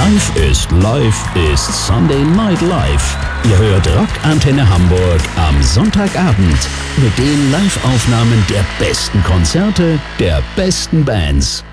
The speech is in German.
Live ist Sunday Night Live. Ihr hört Rockantenne Hamburg am Sonntagabend mit den Live-Aufnahmen der besten Konzerte der besten Bands.